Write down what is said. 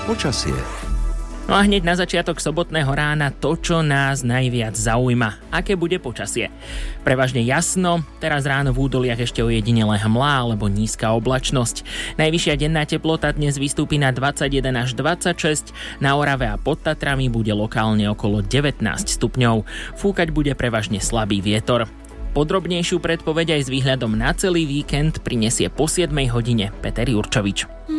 Počasie. No a hneď na začiatok sobotného rána to, čo nás najviac zaujíma. Aké bude počasie? Prevažne jasno, teraz ráno v údoliach ešte ojedinele hmla alebo nízka oblačnosť. Najvyššia denná teplota dnes vystúpi na 21 až 26, na Orave a pod Tatrami bude lokálne okolo 19 stupňov. Fúkať bude prevažne slabý vietor. Podrobnejšiu predpoveď aj s výhľadom na celý víkend prinesie po 7 hodine Peter Jurčovič.